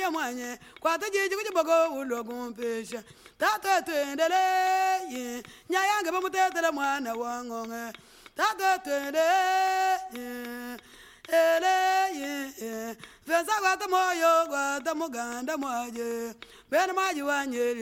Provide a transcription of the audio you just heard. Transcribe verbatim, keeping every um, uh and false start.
ya mwanye kwata jiji kujibogo ulogun pesha tata twendele ye nyayange bamutetela mwana wangonge tata twendele ye ele ye feza kwata moyo kwata muganda mwaje bene maji wanye